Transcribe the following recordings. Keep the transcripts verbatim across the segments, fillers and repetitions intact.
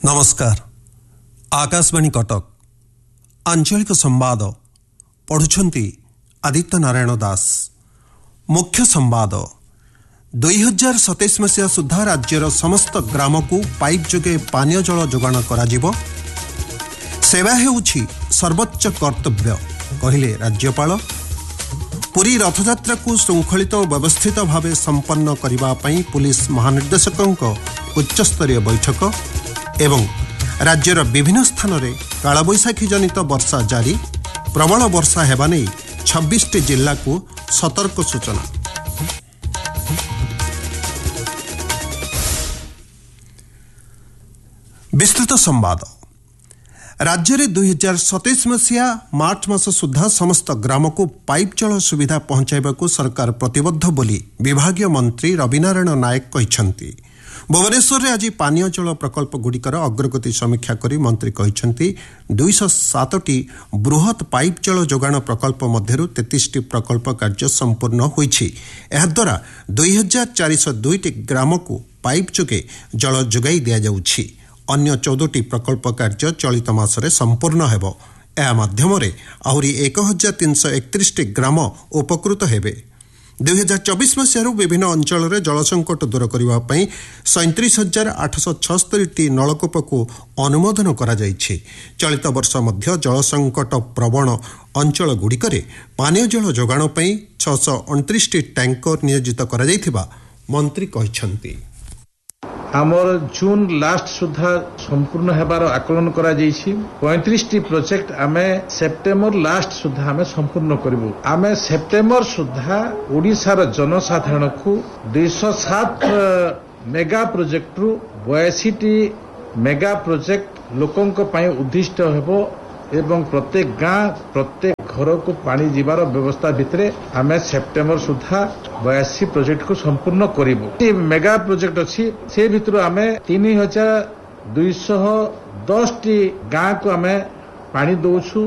नमस्कार। आकाशवाणी कटक आंचलिक संवाद पढ़ुछंती आदित्य नारायण दास। मुख्य संवाद दुई हजार सतैश मसीहा सुधा राज्यर समस्त ग्राम को पाइप जोगे पानीय जल जोगाण करा सेवा हेउछि सर्वोच्च कर्तव्य कहिले राज्यपाल। पुरी रथयात्रा को श्रृंखलित और व्यवस्थित भाव संपन्न करबा पई पुलिस महानिर्देशकों उच्चस्तरीय बैठक एवं राज्यर विभिन्न स्थान में कालबैशाखी जनित वर्षा जारी। प्रबल वर्षा हेबा नै छब्बीस टी जिल्ला को सतर्क सूचना। विस्तृत संवाद राज्य में दुई हजार सतैश मसीहा मार्च मास सुधा समस्त ग्राम को पाइप जल सुविधा पहुंचाइबा को सरकार प्रतिबद्ध बोली विभागीय मंत्री रविनारायण नायक कहिसंती। भुवनेश्वर में आज पानीय जल प्रकल्प गुड़िकर अग्रगति समीक्षा करी मंत्री कहिसंती दुई सौ सात टी बृहत पाइप जल जोगाण प्रकल्प मध्यरु तैंतीस टी प्रकल्प कार्य संपूर्ण होईछि। एहा द्वारा दुई हजार चार सौ दुई टी ग्राम को पाइप जोगे जल जोगाई दिया जाउछि। अन्य चौदह टी प्रकल्प कार्य चलित मासरे संपूर्ण हेबो। एहा माध्यमरे आहुरी एक हजार तीन सौ एकतीस टी ग्राम उपकृत हेबे। दुई हजार चौबीस मसीह विभिन्न अंचल में जल संकट दूर करने सैंतीस हजार आठ सौ छस्तरी टी नलकूप को अनुमोदन करा जाइछि। चलित वर्ष मध्य जल संकट प्रवण अंचल गुड़िकरे पानीय जल जोगाण पई छह सौ उनतीस टी टैंकर नियोजित करा जाइथिबा मंत्री कहिसंती। आमर जून लास्ट सुधा संपूर्ण हेबार आकलन करा जाइछि। पैंतीस टी प्रोजेक्ट आमे सेप्टेम्बर लास्ट सुधा आमे संपूर्ण करिबु। आमे सेप्टेम्बर सुधा ओडिसार जनसाधारण को दुई सौ सात मेगा प्रोजेक्ट रु बयासी टी मेगा प्रोजेक्ट लोकंक पई उद्दिष्ट हेबो एवं प्रत्येक गाँ प्रत्येक घर को पानी जीवार व्यवस्था भितरे आमे सेप्टेम्बर सुधा बयासी प्रोजेक्ट को संपूर्ण करिबु। मेगा प्रोजेक्ट अछि से भितर आमे तीन हजार दुई सौ दस टी गाँ को आमे पानी दउछु।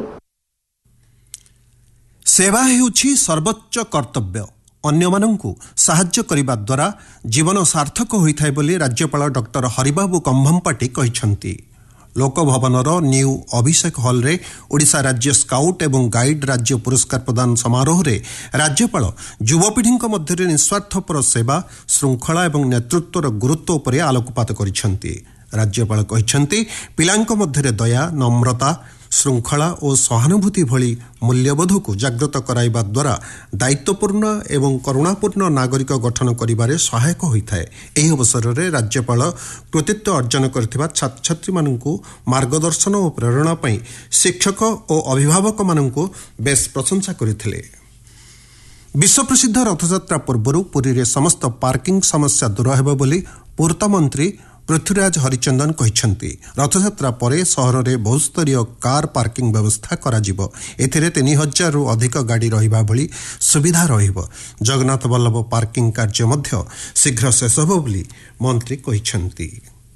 सेवा हेउछि सर्वोच्च कर्तव्य। अन्य मानंकु साहाय्य करिबा द्वारा जीवन सार्थक होइथाय बोली राज्यपाल डॉक्टर हरिबाबू कंभमपाटी कहिसंती। लोकभवनर न्यू अभिषेक हॉल रे ओडिशा राज्य स्काउट एवं गाइड राज्य पुरस्कार प्रदान समारोह रे राज्यपाल युवपीढ़ी मध्य निस्वार्थपर सेवा श्रृंखला एवं नेतृत्वर गुरुत्व उपरे आलोकपात करिसंती। राज्यपाल कहिसंती पिलांक मध्य दया नम्रता श्रृंखला और सहानुभूति भली मूल्यबोध को जागृत कराइबा द्वारा दायित्वपूर्ण एवं करुणापूर्ण नागरिक गठन करिबारे सहायक होइथाय। एही अवसर रे राज्यपाल कृतित्व अर्जन करथिबा छात्र छात्री माननकु मार्गदर्शन और प्रेरणा पई शिक्षक और अभिभावक माननकु बेस प्रशंसा करिथिले। विश्व प्रसिद्ध रथयात्रा पूर्व पुरी रे समस्त पार्किंग समस्या दूर हेबो बोली पूर्त मंत्री पृथ्वीराज हरिचंदन कहिसंती। रथयात्रा परे सहर में बहुस्तरीय कार पार्किंग व्यवस्था करा जिवो। एथिरे तीन हजार रु अधिक गाड़ी रहिबा भली सुविधा रहिबो। जगन्नाथ वल्लभ पार्किंग कार्य मध्य शीघ्र शेष होबो बोली मंत्री कहिसंती।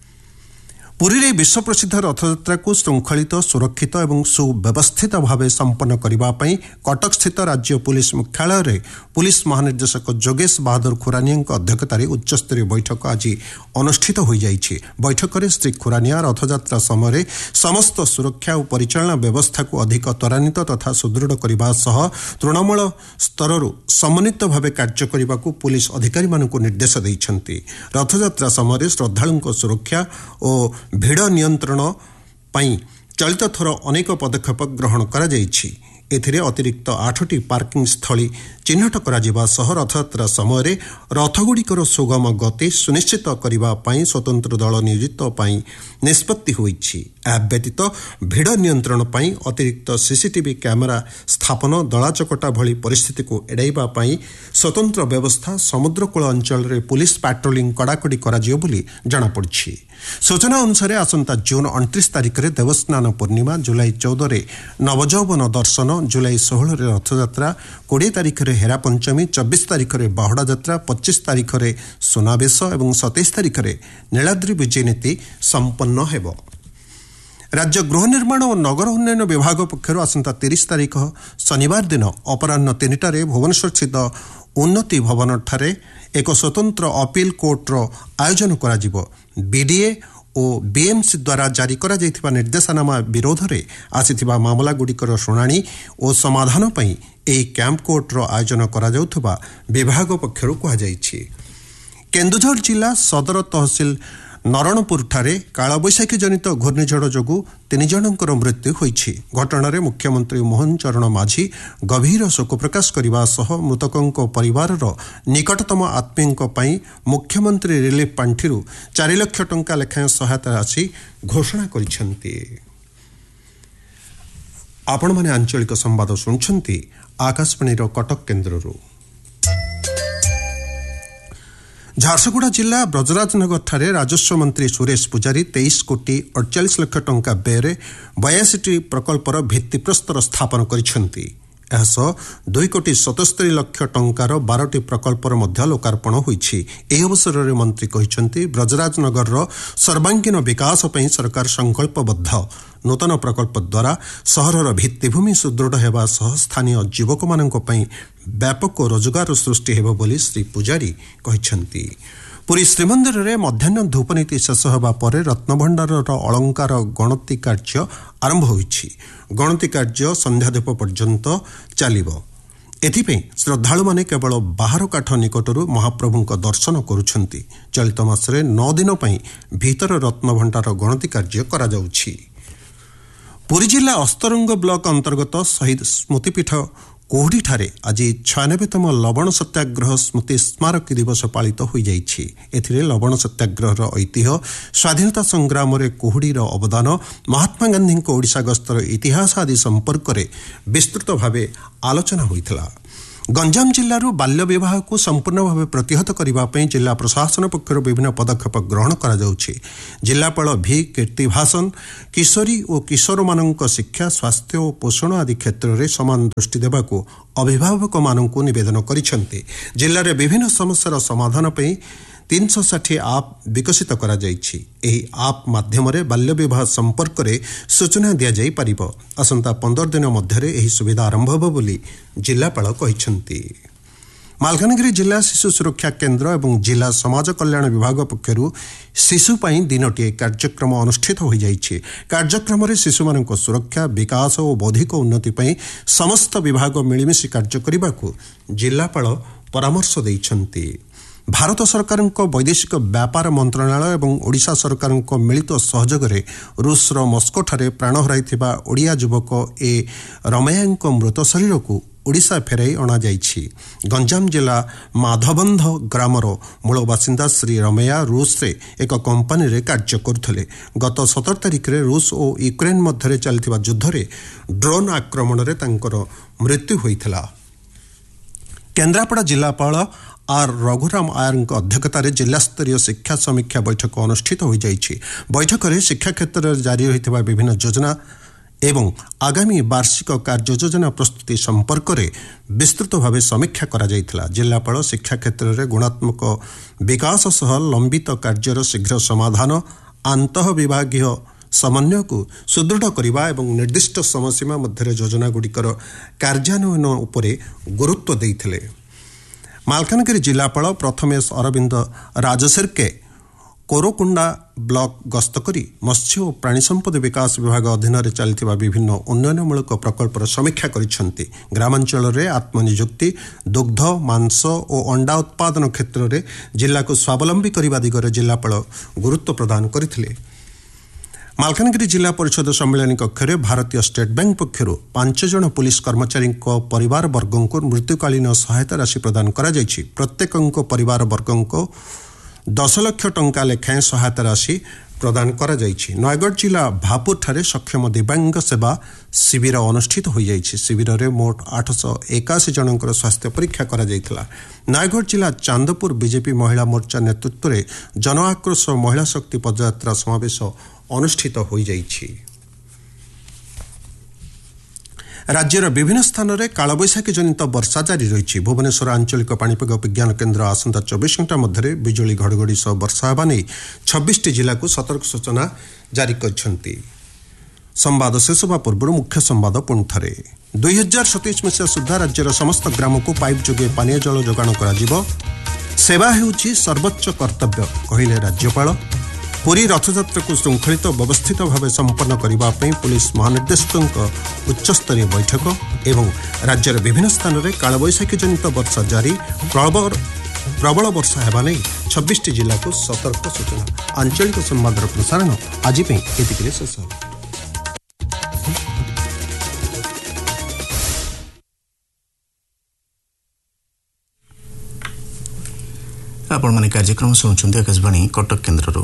पुरी रे विश्व प्रसिद्ध रथयात्रा को श्रृंखलित सुरक्षित एवं सुव्यवस्थित भाव संपन्न करबा पई कटक स्थित राज्य पुलिस मुख्यालय रे पुलिस महानिर्देशक जोगेश बहादुर खुरानिया अध्यक्षतार उच्चस्तरीय बैठक आज अनुष्ठित हो जाइछि। बैठक में श्री खुरानिया रथयात्रा समय समस्त सुरक्षा और परिचालना व्यवस्था को अधिक त्वरान्वित तथा सुदृढ़ करबा सह तृणमूल स्तर समन्वित भाव कार्य करने को पुलिस अधिकारी मानक निर्देश दैछंती। रथयात्रा समय श्रद्धालुओं सुरक्षा और भिड़ नियंत्रण पाई चलित थर अनेक पदक्षेप ग्रहण करा जाइछि। एथिरे अतिरिक्त आठटी पार्किंग स्थली चिन्हट करा जिबा सह रथयात्रा समय रथगुड़िकर सुगम गति सुनिश्चित करबा पई स्वतंत्र दल नियोजित पई निष्पत्ति होइछि। आ व्यतीत भिड़ नियंत्रण पई अतिरिक्त सीसीटीवी कैमेरा स्थापन दलाचकटा भली परिस्थिति को एड़ाइबा पई स्वतंत्र व्यवस्था समुद्रकूल अंचल रे पुलिस पेट्रोलिंग कड़ाकड़ी करा जियो बोली जणा पड़छि। सूचना अनुसार आसंता जून उनतीस तारिख में देवस्नान पूर्णिमा, जुलाई चौदह रे नवजौवन दर्शन, जुलाई षोहल रे रथयात्रा, कोड़े तारिख रे हेरा पंचमी, चौबीस तारिख रे बाहुड़ा यात्रा, पच्चीस तारिख रे सुनावेश और सतैश तारिख रे नीलाद्री विजय नीति संपन्न हेबो। राज्य गृह निर्माण और नगर उन्नयन विभाग पक्षर आसंता तीस तारिख शनिवार दिन अपराह्न तीन टारे भुवनेश्वर स्थित उन्नति भवन ठारे एक स्वतंत्र अपील कोर्टर आयोजन करा जिवो। ବିଡିଏ ଓ ବିଏମ୍ସି ଦ୍ୱାରା ଜାରି କରାଯାଇଥିବା ନିର୍ଦ୍ଦେଶନାମା ବିରୋଧରେ ଆସିଥିବା ମାମଲାଗୁଡ଼ିକର ଶୁଣାଣି ଓ ସମାଧାନ ପାଇଁ ଏହି କ୍ୟାମ୍ପ କୋର୍ଟର ଆୟୋଜନ କରାଯାଉଥିବା ବିଭାଗ ପକ୍ଷରୁ କୁହାଯାଇଛି। କେନ୍ଦୁଝର ଜିଲ୍ଲା ସଦର ତହସିଲ ନରଣପୁରଠାରେ କାଳବୈଶାଖୀ ଜନିତ ଘୂର୍ଣ୍ଣିଝଡ଼ ଯୋଗୁଁ ତିନି ଜଣଙ୍କର ମୃତ୍ୟୁ ହୋଇଛି। ଘଟଣାରେ ମୁଖ୍ୟମନ୍ତ୍ରୀ ମୋହନ ଚରଣ ମାଝୀ ଗଭୀର ଶୋକ ପ୍ରକାଶ କରିବା ସହ ମୃତକଙ୍କ ପରିବାରର ନିକଟତମ ଆତ୍ମୀୟଙ୍କ ପାଇଁ ମୁଖ୍ୟମନ୍ତ୍ରୀ ରିଲିଫ୍ ପାଣ୍ଠିରୁ ଚାରି ଲକ୍ଷ ଟଙ୍କା ଲେଖାଏଁ ସହାୟତା ରାଶି ଘୋଷଣା କରିଛନ୍ତି। ଆପଣମାନେ ଆଞ୍ଚଳିକ ସମ୍ବାଦ ଶୁଣୁଛନ୍ତି ଆକାଶବାଣୀର କଟକ କେନ୍ଦ୍ରରୁ। ଝାରସୁଗୁଡ଼ା ଜିଲ୍ଲା ବ୍ରଜରାଜନଗରଠାରେ ରାଜସ୍ୱ ମନ୍ତ୍ରୀ ସୁରେଶ ପୂଜାରୀ ତେଇଶ କୋଟି ଅଡ଼ଚାଳିଶ ଲକ୍ଷ ଟଙ୍କା ବ୍ୟୟରେ ବୟାଅଶୀଟି ପ୍ରକଳ୍ପର ଭିତ୍ତିପ୍ରସ୍ତର ସ୍ଥାପନ କରିଛନ୍ତି। ଏହାସହ ଦୁଇ କୋଟି ସତସ୍ତରୀ ଲକ୍ଷ ଟଙ୍କାର ବାରଟି ପ୍ରକଳ୍ପର ମଧ୍ୟ ଲୋକାର୍ପଣ ହୋଇଛି। ଏହି ଅବସରରେ ମନ୍ତ୍ରୀ କହିଛନ୍ତି, ବ୍ରଜରାଜନଗରର ସର୍ବାଙ୍ଗୀନ ବିକାଶ ପାଇଁ ସରକାର ସଂକଳ୍ପବଦ୍ଧ। ନୂତନ ପ୍ରକଳ୍ପ ଦ୍ୱାରା ସହରର ଭିତ୍ତିଭୂମି ସୁଦୃଢ଼ ହେବା ସହ ସ୍ଥାନୀୟ ଯୁବକମାନଙ୍କ ପାଇଁ ବ୍ୟାପକ ରୋଜଗାର ସୃଷ୍ଟି ହେବ ବୋଲି ଶ୍ରୀ ପୂଜାରୀ କହିଛନ୍ତି। ପୁରୀ ଶ୍ରୀମନ୍ଦିରରେ ମଧ୍ୟାହ୍ନ ଧୂପନୀତି ଶେଷ ହେବା ପରେ ରତ୍ନଭଣ୍ଡାରର ଅଳଙ୍କାର ଗଣତି କାର୍ଯ୍ୟ ଆରମ୍ଭ ହୋଇଛି। ଗଣତି କାର୍ଯ୍ୟ ସନ୍ଧ୍ୟାଧୂପ ପର୍ଯ୍ୟନ୍ତ ଚାଲିବ। ଏଥିପାଇଁ ଶ୍ରଦ୍ଧାଳୁମାନେ କେବଳ ବାହାର କାଠ ନିକଟରୁ ମହାପ୍ରଭୁଙ୍କ ଦର୍ଶନ କରୁଛନ୍ତି। ଚଳିତ ମାସରେ ନଅ ଦିନ ପାଇଁ ଭିତର ରତ୍ନଭଣ୍ଡାର ଗଣତି କାର୍ଯ୍ୟ କରାଯାଉଛି। ପୁରୀ ଜିଲ୍ଲା ଅସ୍ତରଙ୍ଗ ବ୍ଲକ ଅନ୍ତର୍ଗତ ଶହୀଦ ସ୍ମୃତିପୀଠ କୋହୁଡ଼ିଠାରେ ଆଜି ଛୟାନବେତମ ଲବଣ ସତ୍ୟାଗ୍ରହ ସ୍ମୃତି ସ୍ମାରକୀ ଦିବସ ପାଳିତ ହୋଇଯାଇଛି। ଏଥିରେ ଲବଣ ସତ୍ୟାଗ୍ରହର ଐତିହ୍ୟ, ସ୍ୱାଧୀନତା ସଂଗ୍ରାମରେ କୋହୁଡ଼ିର ଅବଦାନ, ମହାତ୍ମା ଗାନ୍ଧୀଙ୍କ ଓଡ଼ିଶା ଗସ୍ତର ଇତିହାସ ଆଦି ସମ୍ପର୍କରେ ବିସ୍ତୃତ ଭାବେ ଆଲୋଚନା ହୋଇଥିଲା। ଗଞ୍ଜାମ ଜିଲ୍ଲାରୁ ବାଲ୍ୟ ବିବାହକୁ ସମ୍ପୂର୍ଣ୍ଣ ଭାବେ ପ୍ରତିହତ କରିବା ପାଇଁ ଜିଲ୍ଲା ପ୍ରଶାସନ ପକ୍ଷରୁ ବିଭିନ୍ନ ପଦକ୍ଷେପ ଗ୍ରହଣ କରାଯାଉଛି। ଜିଲ୍ଲାପାଳ ଭି କୀର୍ତ୍ତିଭାସନ କିଶୋରୀ ଓ କିଶୋରମାନଙ୍କ ଶିକ୍ଷା, ସ୍ୱାସ୍ଥ୍ୟ ଓ ପୋଷଣ ଆଦି କ୍ଷେତ୍ରରେ ସମାନ ଦୃଷ୍ଟି ଦେବାକୁ ଅଭିଭାବକମାନଙ୍କୁ ନିବେଦନ କରିଛନ୍ତି। ଜିଲ୍ଲାରେ ବିଭିନ୍ନ ସମସ୍ୟାର ସମାଧାନ ପାଇଁ ତିନିଶହ ଷାଠିଏ ଆପ୍ ବିକଶିତ କରାଯାଇଛି। ଏହି ଆପ୍ ମାଧ୍ୟମରେ ବାଲ୍ୟ ବିବାହ ସମ୍ପର୍କରେ ସୂଚନା ଦିଆଯାଇପାରିବ। ଆସନ୍ତା ପନ୍ଦର ଦିନ ମଧ୍ୟରେ ଏହି ସୁବିଧା ଆରମ୍ଭ ହେବ ବୋଲି ଜିଲ୍ଲାପାଳ କହିଛନ୍ତି। ମାଲକାନଗିରି ଜିଲ୍ଲା ଶିଶୁ ସୁରକ୍ଷା କେନ୍ଦ୍ର ଏବଂ ଜିଲ୍ଲା ସମାଜ କଲ୍ୟାଣ ବିଭାଗ ପକ୍ଷରୁ ଶିଶୁ ପାଇଁ ଦିନଟିଏ କାର୍ଯ୍ୟକ୍ରମ ଅନୁଷ୍ଠିତ ହୋଇଯାଇଛି। କାର୍ଯ୍ୟକ୍ରମରେ ଶିଶୁମାନଙ୍କ ସୁରକ୍ଷା, ବିକାଶ ଓ ବୌଦ୍ଧିକ ଉନ୍ନତି ପାଇଁ ସମସ୍ତ ବିଭାଗ ମିଳିମିଶି କାର୍ଯ୍ୟ କରିବାକୁ ଜିଲ୍ଲାପାଳ ପରାମର୍ଶ ଦେଇଛନ୍ତି। ଭାରତ ସରକାରଙ୍କ ବୈଦେଶିକ ବ୍ୟାପାର ମନ୍ତ୍ରଣାଳୟ ଏବଂ ଓଡ଼ିଶା ସରକାରଙ୍କ ମିଳିତ ସହଯୋଗରେ ରୁଷର ମସ୍କୋଠାରେ ପ୍ରାଣ ହରାଇଥିବା ଓଡ଼ିଆ ଯୁବକ ଏ ରମେୟାଙ୍କ ମୃତ ଶରୀରକୁ ଓଡ଼ିଶା ଫେରାଇ ଅଣାଯାଇଛି। ଗଞ୍ଜାମ ଜିଲ୍ଲା ମାଧବନ୍ଧ ଗ୍ରାମର ମୂଳ ବାସିନ୍ଦା ଶ୍ରୀ ରମେୟା ରୁଷରେ ଏକ କମ୍ପାନୀରେ କାର୍ଯ୍ୟ କରୁଥିଲେ। ଗତ ସତର ତାରିଖରେ ରୁଷ ଓ ୟୁକ୍ରେନ୍ ମଧ୍ୟରେ ଚାଲିଥିବା ଯୁଦ୍ଧରେ ଡ୍ରୋନ୍ ଆକ୍ରମଣରେ ତାଙ୍କର ମୃତ୍ୟୁ ହୋଇଥିଲା। କେନ୍ଦ୍ରାପଡ଼ା ଜିଲ୍ଲାପାଳ ଆର୍ ରଘୁରାମ ଆୟାରଙ୍କ ଅଧ୍ୟକ୍ଷତାରେ ଜିଲ୍ଲାସ୍ତରୀୟ ଶିକ୍ଷା ସମୀକ୍ଷା ବୈଠକ ଅନୁଷ୍ଠିତ ହୋଇଯାଇଛି। ବୈଠକରେ ଶିକ୍ଷା କ୍ଷେତ୍ରରେ ଜାରି ରହିଥିବା ବିଭିନ୍ନ ଯୋଜନା ଏବଂ ଆଗାମୀ ବାର୍ଷିକ କାର୍ଯ୍ୟଯୋଜନା ପ୍ରସ୍ତୁତି ସମ୍ପର୍କରେ ବିସ୍ତୃତ ଭାବେ ସମୀକ୍ଷା କରାଯାଇଥିଲା। ଜିଲ୍ଲାପାଳ ଶିକ୍ଷା କ୍ଷେତ୍ରରେ ଗୁଣାତ୍ମକ ବିକାଶ ସହ ଲମ୍ବିତ କାର୍ଯ୍ୟର ଶୀଘ୍ର ସମାଧାନ, ଆନ୍ତଃ ବିଭାଗୀୟ ସମନ୍ୱୟକୁ ସୁଦୃଢ଼ କରିବା ଏବଂ ନିର୍ଦ୍ଦିଷ୍ଟ ସମୟସୀମା ମଧ୍ୟରେ ଯୋଜନାଗୁଡ଼ିକର କାର୍ଯ୍ୟାନ୍ୱୟନ ଉପରେ ଗୁରୁତ୍ୱ ଦେଇଥିଲେ। ମାଲକାନଗିରି ଜିଲ୍ଲାପାଳ ପ୍ରଥମେଶ ଅରବିନ୍ଦ ରାଜଶେର୍କେ କୋରକୁଣ୍ଡା ବ୍ଲକ ଗସ୍ତ କରି ମତ୍ସ୍ୟ ଓ ପ୍ରାଣୀ ସମ୍ପଦ ବିକାଶ ବିଭାଗ ଅଧୀନରେ ଚାଲିଥିବା ବିଭିନ୍ନ ଉନ୍ନୟନମୂଳକ ପ୍ରକଳ୍ପର ସମୀକ୍ଷା କରିଛନ୍ତି। ଗ୍ରାମାଞ୍ଚଳରେ ଆତ୍ମନିଯୁକ୍ତି, ଦୁଗ୍ଧ, ମାଂସ ଓ ଅଣ୍ଡା ଉତ୍ପାଦନ କ୍ଷେତ୍ରରେ ଜିଲ୍ଲାକୁ ସ୍ୱାବଲମ୍ବୀ କରିବା ଦିଗରେ ଜିଲ୍ଲାପାଳ ଗୁରୁତ୍ୱ ପ୍ରଦାନ କରିଥିଲେ। ମାଲକାନଗିରି ଜିଲ୍ଲା ପରିଷଦ ସମ୍ମିଳନୀ କକ୍ଷରେ ଭାରତୀୟ ଷ୍ଟେଟ୍ ବ୍ୟାଙ୍କ ପକ୍ଷରୁ ପାଞ୍ଚ ଜଣ ପୁଲିସ କର୍ମଚାରୀଙ୍କ ପରିବାର ବର୍ଗଙ୍କୁ ମୃତ୍ୟୁକାଳୀନ ସହାୟତା ରାଶି ପ୍ରଦାନ କରାଯାଇଛି। ପ୍ରତ୍ୟେକଙ୍କ ପରିବାର ବର୍ଗଙ୍କୁ ଦଶ ଲକ୍ଷ ଟଙ୍କା ଲେଖାଏଁ ସହାୟତା ରାଶି ପ୍ରଦାନ କରାଯାଇଛି। ନୟାଗଡ଼ ଜିଲ୍ଲା ଭାପୁରଠାରେ ସକ୍ଷମ ଦିବ୍ୟାଙ୍ଗ ସେବା ଶିବିର ଅନୁଷ୍ଠିତ ହୋଇଯାଇଛି। ଶିବିରରେ ମୋଟ ଆଠଶହ ଏକାଅଶୀ ଜଣଙ୍କର ସ୍ୱାସ୍ଥ୍ୟ ପରୀକ୍ଷା କରାଯାଇଥିଲା। ନୟାଗଡ଼ ଜିଲ୍ଲା ଚାନ୍ଦପୁର ବିଜେପି ମହିଳା ମୋର୍ଚ୍ଚା ନେତୃତ୍ୱରେ ଜନ ଆକ୍ରୋଶ ମହିଳା ଶକ୍ତି ପଦଯାତ୍ରା ସମାବେଶ ଅନୁଷ୍ଠିତ ହୋଇଯାଇଛି। ରାଜ୍ୟର ବିଭିନ୍ନ ସ୍ଥାନରେ କାଳବୈଶାଖୀ ଜନିତ ବର୍ଷା ଜାରି ରହିଛି। ଭୁବନେଶ୍ୱର ଆଞ୍ଚଳିକ ପାଣିପାଗ ବିଜ୍ଞାନ କେନ୍ଦ୍ର ଆସନ୍ତା ଚବିଶ ଘଣ୍ଟା ମଧ୍ୟରେ ବିଜୁଳି ଘଡ଼ଘଡ଼ି ସହ ବର୍ଷା ହେବା ନେଇ ଛବିଶଟି ଜିଲ୍ଲାକୁ ସତର୍କ ସୂଚନା ଜାରି କରିଛନ୍ତି। ସମ୍ବାଦ ଶେଷ ହେବା ପୂର୍ବରୁ ମୁଖ୍ୟ ସମ୍ବାଦ ପୁଣିଥରେ। ଦୁଇ ହଜାର ସତେଇଶ ମସିହା ସୁଦ୍ଧା ରାଜ୍ୟର ସମସ୍ତ ଗ୍ରାମକୁ ପାଇପ୍ ଯୋଗେ ପାନୀୟ ଜଳ ଯୋଗାଣ କରାଯିବ। ସେବା ହେଉଛି ସର୍ବୋଚ୍ଚ କର୍ତ୍ତବ୍ୟ କହିଲେ ରାଜ୍ୟପାଳ। पुरी रथयात्रा को श्रृंखलित व्यवस्थित भाव संपन्न करने पुलिस महानिर्देशक उच्चस्तरीय बैठक एवं राज्यर विभिन्न स्थान में कालबैशाखी जनित वर्षा जारी प्रबल प्रबल वर्षा हेबा नहीं छब्बीस जिला को सतर्क सूचना। आंचलिक संवादर प्रसारण आज शेष। आपण माने कार्यक्रम सुनुचंती आकाशवाणी कटक केन्द्र।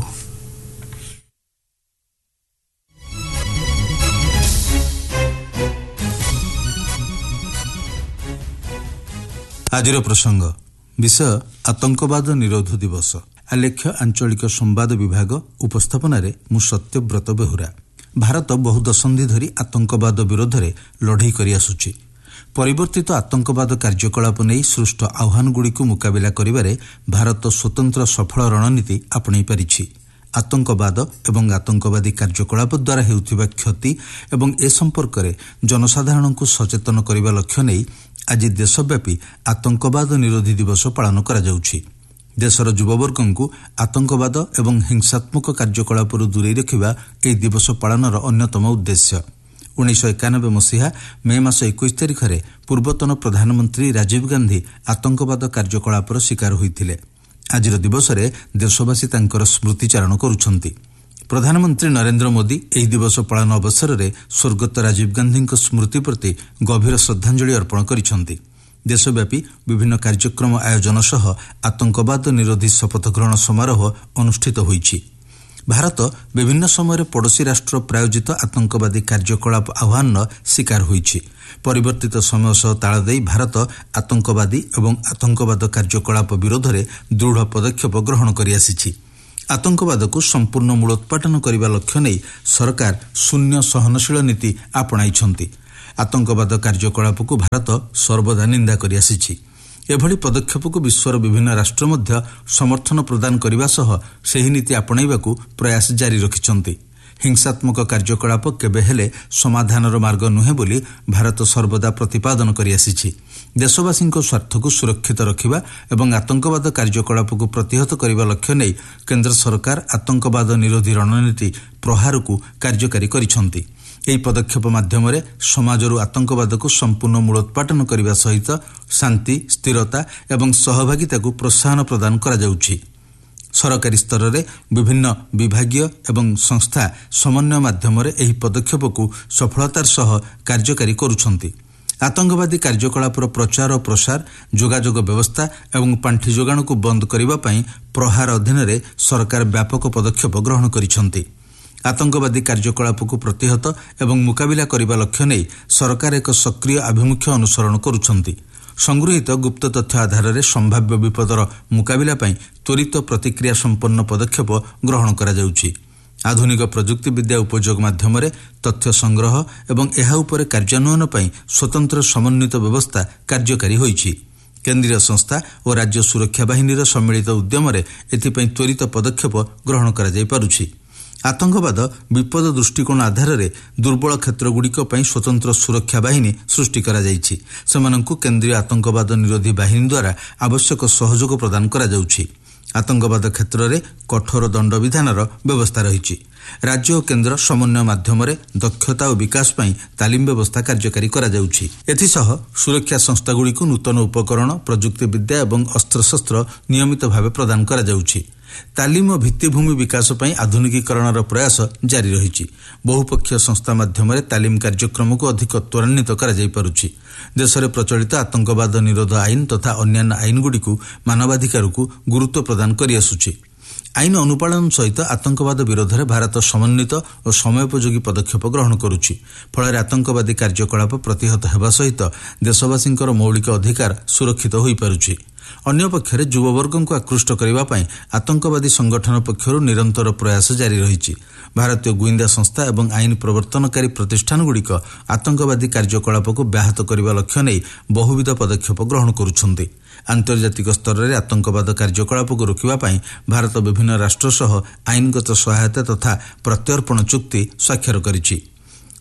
आजिर प्रसंग विषय आतंकवाद निरोध दिवस। आलेख्य आंचलिक संवाद विभाग उपस्थापन मु सत्यव्रत बेहुरा। भारत बहु दशंधि धरी आतंकवाद विरोध में लड़ई कर आसुची। परिवर्तित आतंकवाद कार्यकलाप नहीं सृष्ट आह्वानगुड़िक मुकाबिला करिबारे भारत स्वतंत्र सफल रणनीति आपणाई पारिछि। आतंकवाद एवं आतंकवादी कार्यकलाप द्वारा हेउथिबा क्षति एवं ए संपर्क में जनसाधारण सचेतन करने लक्ष्य नहीं आज देशव्यापी आतंकवाद निरोधी दिवस पालन करा जाउछि। देशर युववर्ग आतंकवाद एवं हिंसात्मक कार्यकलाप दूरे रखिबा ए दिवस पालनर अन्यतम उद्देश्य। उन्नीस एकानबे मसीहा मे मास इक्कीस तारिख में पूर्वतन प्रधानमंत्री राजीव गांधी आतंकवाद कार्यकलापर शिकार होइथिले। आजिर दिवस में देशवासी तांकर स्मृतिचारण करुछंती। प्रधानमंत्री नरेंद्र मोदी एही दिवस पालन अवसर में स्वर्गत राजीव गांधी स्मृति प्रति गभीर श्रद्धांजलि अर्पण करिछंती। देशव्यापी विभिन्न कार्यक्रम आयोजन सह आतंकवाद निरोधी शपथ ग्रहण समारोह अनुष्ठित होइछि। भारत विभिन्न समय पड़ोशी राष्ट्र प्रायोजित आतंकवादी कार्यकलाप आह्वान शिकार होइछि। परिवर्तित समय सह ताल देई भारत आतंकवादी एवं आतंकवाद कार्यकलाप विरोध में दृढ़ पदक्षेप ग्रहण करि आसिछि। आतंकवाद को संपूर्ण मूलोत्पाटन करने लक्ष्य नहीं सरकार शून्य सहनशील नीति आपणाइछंती। आतंकवाद कार्यकलाप को भारत सर्वदा निंदा करि आसिछि। एभली पदक्षेप को विश्वर विभिन्न राष्ट्र मध्य समर्थन प्रदान करने सह सही नीति आपणाइबाकू प्रयास जारी रखिछंती। हिंसात्मक कार्यकलाप केबे हेले समाधानर मार्ग नुहे बोली भारत सर्वदा प्रतिपादन करि आसिछि। देशवासी स्वार्थ को सुरक्षित रखिबा एवं आतंकवाद कार्यकलाप को प्रतिहत करने लक्ष्य नहीं केंद्र सरकार आतंकवाद निरोधी रणनीति प्रहार को कार्यकारी करिछंती। एही पदक्षेप माध्यम समाजरू आतंकवाद को संपूर्ण मूलोत्पाटन करने सहित शांति स्थिरता एवं सहभागिता को प्रोत्साहन प्रदान करा जाउछि। सरकारी स्तर में विभिन्न विभागीय एवं संस्था समन्वय माध्यम एही पदक्षेप को सफलतार सह कार्यकारी करुछंती। आतंकवादी कार्यकलापर प्रचार और प्रसार जोगाजोग व्यवस्था एवं पांठि जोगाण को बंद करने पाई प्रहार अधीन में सरकार व्यापक पदक्षेप ग्रहण करिछंती। आतंकवादी कार्यकलाप को प्रतिहत एवं मुकाबिला करने लक्ष्य नहीं सरकार एक सक्रिय आभिमुख्य अनुसरण करुछंती। संगृहीत गुप्त तथ्य आधार में संभाव्य विपदर मुकाबिला पाई त्वरित प्रतिक्रिया संपन्न पदक्षेप ग्रहण करा जाउछि। आधुनिक प्रजुक्ति विद्या उपयोग माध्यम तथ्य संग्रह एवं एहा उपरे कार्यान्वयन पाई स्वतंत्र समन्वित व्यवस्था कार्यकारी होइछि। केंद्रीय संस्था और राज्य सुरक्षा बाहिनीर सम्मिलित उद्यम एथिपाई त्वरित पदक्षेप ग्रहण करा जाय पारुछि। आतंकवाद विपद दृष्टिकोण आधार में दुर्बल क्षेत्रगुड़िक स्वतंत्र सुरक्षा बाहिनी सृष्टि करा जाइछि। सेमानंकु केंद्रीय आतंकवाद निरोधी बाहिनी द्वारा आवश्यक सहयोग प्रदान करा जाउछि। आतंकवाद क्षेत्र में कठोर दंड विधानर व्यवस्था रही। राज्य और केंद्र समन्वय माध्यम दक्षता और विकास पाई तालीम व्यवस्था कार्यकारी करा जाउछि। एथिसह सुरक्षा संस्थागुड़िक नूतन उपकरण प्रजुक्ति विद्या एवं अस्त्रशस्त्र नियमित भाव प्रदान करा जाउछि। तालीम और भित्तिभूमि विकास पाई आधुनिकीकरणर प्रयास जारी रही। बहुपक्षीय संस्था माध्यम तालीम कार्यक्रम को अधिक त्वरान्वित करा जाय पारुछि। देश में प्रचलित आतंकवाद निरोध आईन तथा अन्यान्य आईनगुड़िक मानवाधिकार को गुरुत्व प्रदान करि आसुछि। आईन अनुपालन सहित आतंकवाद विरोध में भारत समन्वित और समयोपयोगी पदक्षेप ग्रहण करुछि। फल आतंकवादी कार्यकलाप प्रतिहत हेबा सहित देशवासी मौलिक अधिकार सुरक्षित होई पारुछि। अन्य पक्षरे युववर्ग को आकृष्ट करने आतंकवादी संगठन पक्षर निरंतर प्रयास जारी रही। भारतीय गुइंदा संस्था एवं आईन प्रवर्तनकारी प्रतिष्ठानगुड़िक आतंकवादी कार्यकलाप को व्याहत करने लक्ष्य नहीं बहुविध पदक्षेप ग्रहण करुछंती। आंतर्जातिक स्तर में आतंकवाद कार्यकलाप को रोकवा पाई भारत विभिन्न राष्ट्र सह आईनगत सहायता तथा प्रत्यर्पण चुक्ति स्वाक्षर करिछि।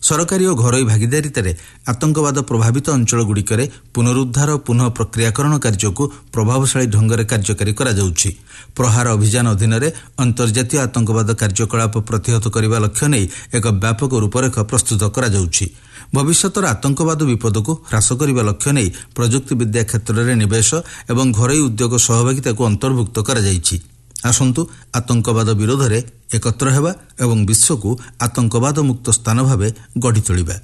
ସରକାରୀ ଓ ଘରୋଇ ଭାଗିଦାରିତାରେ ଆତଙ୍କବାଦ ପ୍ରଭାବିତ ଅଞ୍ଚଳଗୁଡ଼ିକରେ ପୁନରୁଦ୍ଧାର ଓ ପୁନଃ ପ୍ରକ୍ରିୟାକରଣ କାର୍ଯ୍ୟକୁ ପ୍ରଭାବଶାଳୀ ଢଙ୍ଗରେ କାର୍ଯ୍ୟକାରୀ କରାଯାଉଛି। ପ୍ରହାର ଅଭିଯାନ ଅଧୀନରେ ଅନ୍ତର୍ଜାତୀୟ ଆତଙ୍କବାଦ କାର୍ଯ୍ୟକଳାପ ପ୍ରତିହତ କରିବା ଲକ୍ଷ୍ୟ ନେଇ ଏକ ବ୍ୟାପକ ରୂପରେଖ ପ୍ରସ୍ତୁତ କରାଯାଉଛି। ଭବିଷ୍ୟତର ଆତଙ୍କବାଦ ବିପଦକୁ ହ୍ରାସ କରିବା ଲକ୍ଷ୍ୟ ନେଇ ପ୍ରଯୁକ୍ତିବିଦ୍ୟା କ୍ଷେତ୍ରରେ ନିବେଶ ଏବଂ ଘରୋଇ ଉଦ୍ୟୋଗ ସହଭାଗିତାକୁ ଅନ୍ତର୍ଭୁକ୍ତ କରାଯାଇଛି। ଆସନ୍ତୁ ଆତଙ୍କବାଦ ବିରୋଧରେ ଏକତ୍ର ହେବା ଏବଂ ବିଶ୍ୱକୁ ଆତଙ୍କବାଦ ମୁକ୍ତ ସ୍ଥାନ ଭାବେ ଗଢ଼ି ତୋଳିବା।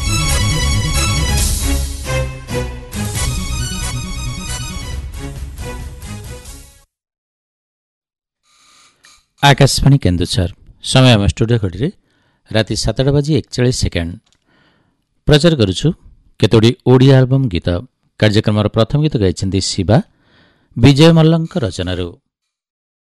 आकाशवाणी केन्दुझर समय आम स्टूडियो घड़ी राति सातटा बाजी एकचाश सेकेंड प्रचार करुछु केतोटी ओडिया आल्बम गीत। कार्यक्रम प्रथम गीत गाइछन्ती शिवा विजय मल्लଙ୍କ रचनारू।